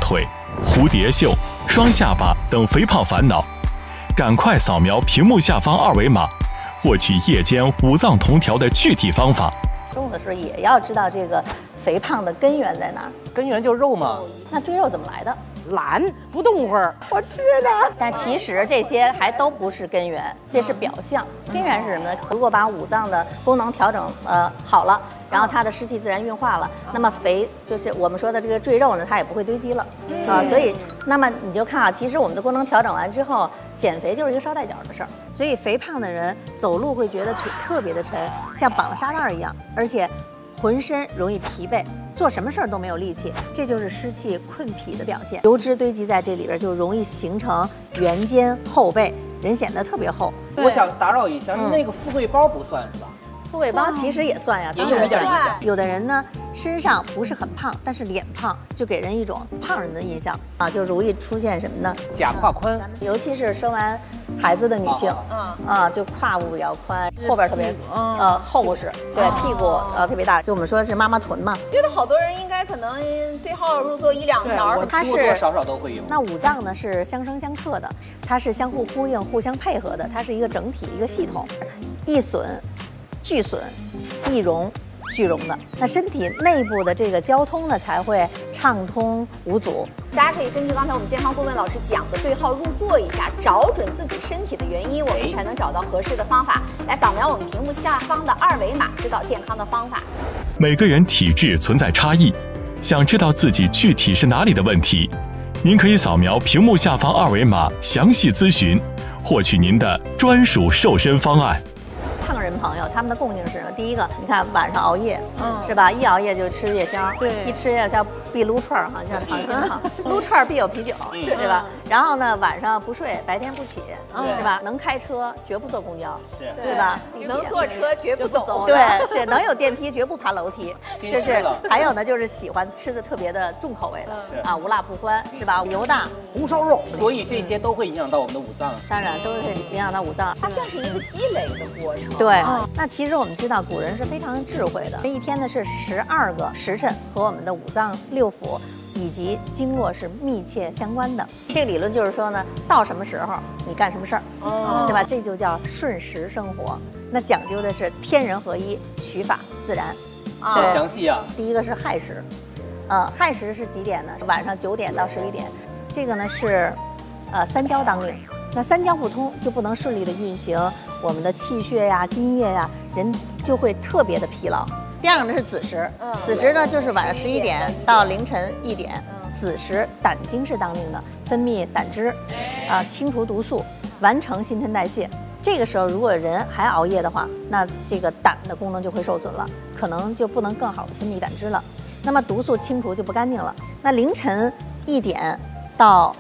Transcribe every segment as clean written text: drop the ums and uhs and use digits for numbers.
腿、蝴蝶袖、双下巴等肥胖烦恼，赶快扫描屏幕下方二维码，获取夜间五脏同调的具体方法。 重的时候也要知道这个肥胖的根源在哪儿。 根源就是肉嘛。 那赘肉怎么来的？ 懒，不动会儿，我吃的。 但其实这些还都不是根源，这是表象。根源是什么呢？如果把五脏的功能调整好了，然后它的湿气自然运化了，那么肥就是我们说的这个赘肉呢，它也不会堆积了所以那么你就看啊，其实我们的功能调整完之后，减肥就是一个捎带脚的事儿。所以肥胖的人走路会觉得腿特别的沉，像绑了沙袋一样，而且浑身容易疲惫，做什么事儿都没有力气，这就是湿气困脾的表现。油脂堆积在这里边，就容易形成圆肩后背，人显得特别厚。 我想打扰一下，那个富贵包不算是吧？ 富贵包其实也算呀， 也有一点影响。 有的人呢，身上不是很胖，但是脸胖，就给人一种胖人的印象啊，就容易出现什么呢？ 假胯宽， 尤其是生完孩子的女性，就胯部比较宽，后边特别厚实，对，屁股特别大，就我们说是妈妈臀嘛。 觉得好多人应该可能对号入座一两条， 它是多多少少都会有。 那五脏呢是相生相克的，它是相互呼应、互相配合的，它是一个整体、一个系统，易损、俱损、易荣、俱荣的。那身体内部的这个交通呢才会畅通无阻。 大家可以根据刚才我们健康顾问老师讲的对号入座一下，找准自己身体的原因，我们才能找到合适的方法。来扫描我们屏幕下方的二维码，知道健康的方法。 每个人体质存在差异，想知道自己具体是哪里的问题，您可以扫描屏幕下方二维码详细咨询，获取您的专属瘦身方案。 胖人朋友他们的共性是什么？第一个，你看晚上熬夜，是吧？一熬夜就吃夜宵， 对， 一吃夜宵必撸串儿，好像糖心哈，撸串儿必有啤酒，对吧？然后呢，晚上不睡，白天不起，是吧？能开车绝不坐公交，对吧？ 能坐车绝不走， 对，是能有电梯绝不爬楼梯，就是还有呢，就是喜欢吃的特别的重口味的啊，无辣不欢，是吧？油大， 红烧肉，所以这些都会影响到我们的五脏。 当然都是影响到五脏， 它算是一个积累的过程。 对，那其实我们知道古人是非常智慧的，这一天呢是12个时辰和我们的五脏六腑以及经络是密切相关的。这个理论就是说呢，到什么时候你干什么事儿，对吧？这就叫顺时生活。那讲究的是天人合一，取法自然。 好详细啊！ 第一个是亥时，亥时是几点呢？晚上9点到11点。这个呢是三焦当令。那三焦不通，就不能顺利的运行我们的气血呀、津液呀，人就会特别的疲劳。第二个呢是子时，子时呢就是晚上11点到凌晨1点，子时胆经是当令的，分泌胆汁，清除毒素，完成新陈代谢。这个时候如果人还熬夜的话，那这个胆的功能就会受损了，可能就不能更好的分泌胆汁了，那么毒素清除就不干净了。那凌晨1点到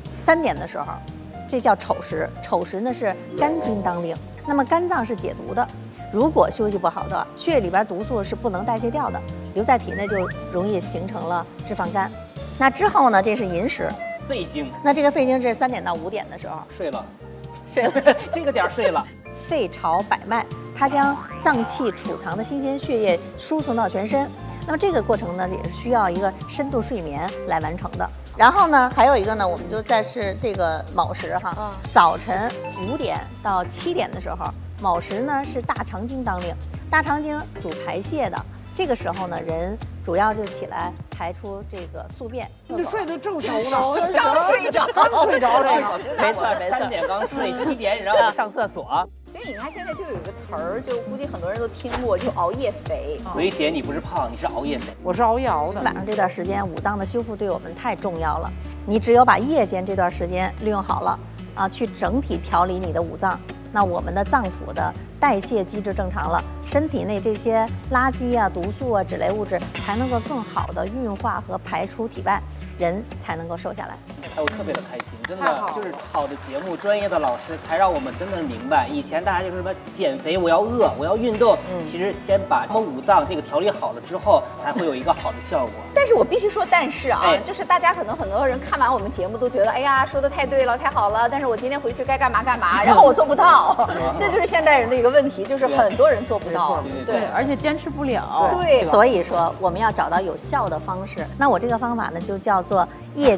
3点的时候，这叫丑时，丑时呢是肝经当令，那么肝脏是解毒的，如果休息不好的，血液里边毒素是不能代谢掉的，留在体内就容易形成了脂肪肝。那之后呢，这是寅时， 肺经。 那这个肺经是3点到5点的时候睡了， 这个点睡了。 肺朝百脉，它将脏器储藏的新鲜血液输送到全身。那么这个过程呢，也是需要一个深度睡眠来完成的。然后呢，还有一个呢，我们就在是这个卯时哈，早晨5点到7点的时候，卯时呢是大肠经当令，大肠经主排泄的。这个时候呢，人主要就起来排出这个宿便。 你睡得正熟呢， 刚睡着， 没错 3点刚睡，7点让我上厕所。 所以你看，现在就有一个词儿，就估计很多人都听过，就熬夜肥。 所以姐，你不是胖，你是熬夜肥。 我是熬夜熬的。 晚上这段时间，五脏的修复对我们太重要了。你只有把夜间这段时间利用好了，去整体调理你的五脏，那我们的脏腑的代谢机制正常了，身体内这些垃圾啊、毒素啊、脂类物质才能够更好的运化和排出体外，人才能够瘦下来。 我特别的开心，真的就是好的节目，专业的老师才让我们真的明白，以前大家就是什么减肥，我要饿，我要运动，其实先把我们五脏这个调理好了之后，才会有一个好的效果。 但是我必须说，但是啊，就是大家可能很多人看完我们节目都觉得，哎呀，说的太对了，太好了，但是我今天回去该干嘛干嘛，然后我做不到，这就是现代人的一个问题，就是很多人做不到， 对，而且坚持不了。 对， 所以说我们要找到有效的方式。那我这个方法呢，就叫做夜